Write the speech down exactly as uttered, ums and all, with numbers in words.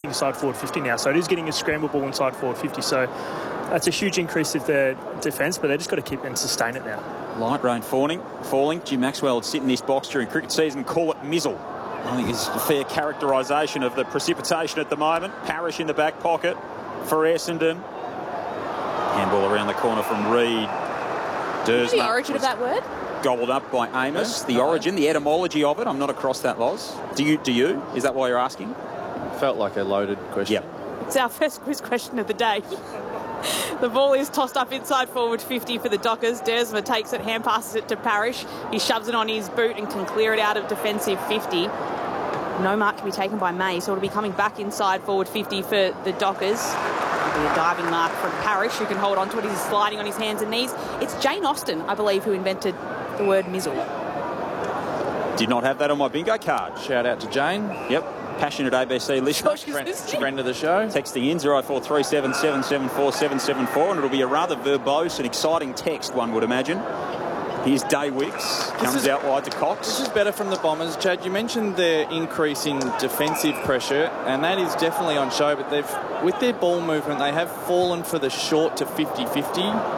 inside forward fifty now. So it is getting a scramble ball inside forward fifty. So that's a huge increase of their defence, but they've just got to keep and sustain it now. Light rain falling. falling. Jim Maxwell would sit in this box during cricket season, call it mizzle. I think it's a fair characterisation of the precipitation at the moment. Parrish in the back pocket for Essendon. Handball around the corner from Reid. What's the origin of that word? Gobbled up by Amos. The origin, the etymology of it, I'm not across that, Loz. Do you? Do you? Is that why you're asking? Felt like a loaded question. Yep. It's our first quiz question of the day. The ball is tossed up inside forward fifty for the Dockers. Dersma takes it, hand passes it to Parrish. He shoves it on his boot and can clear it out of defensive fifty. No mark can be taken by May, so it'll be coming back inside forward fifty for the Dockers. It'll be a diving mark from Parrish, who can hold on to it. He's sliding on his hands and knees. It's Jane Austen, I believe, who invented the word mizzle. Did not have that on my bingo card. Shout out to Jane. Yep. Passionate A B C listener. Friend, friend of the show. Texting in zero four three seven seven seven four seven seven four, and it'll be a rather verbose and exciting text, one would imagine. Here's Day Wicks, comes is, out wide to Cox. This is better from the Bombers. Chad, you mentioned their increase in defensive pressure, and that is definitely on show, but they've, with their ball movement, they have fallen for the short to fifty fifty